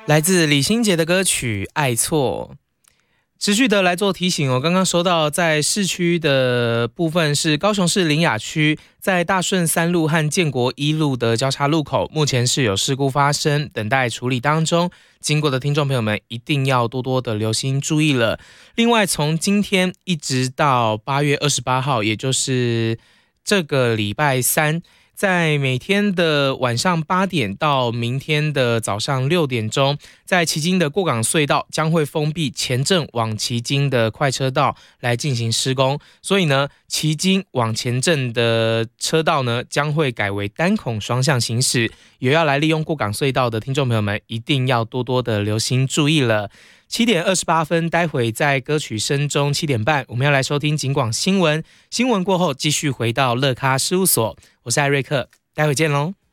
来自李心洁的歌曲《爱错》。持续的来做提醒哦，刚刚收到在市区的部分是高雄市苓雅区，在大顺3路和建国1路的交叉路口，目前是有事故发生，等待处理当中。经过的听众朋友们一定要多多的留心注意了。另外，从今天一直到8月28号，也就是这个礼拜三，在每天的晚上8点到明天的早上6点钟，在旗津的过港隧道将会封闭前镇往旗津的快车道来进行施工，所以呢，旗津往前镇的车道呢将会改为单孔双向行驶，有要来利用过港隧道的听众朋友们一定要多多的留心注意了。7点28分，待会在歌曲声中7点半，我们要来收听警广新闻。新闻过后，继续回到乐咖事务所，我是艾瑞克，待会见喽。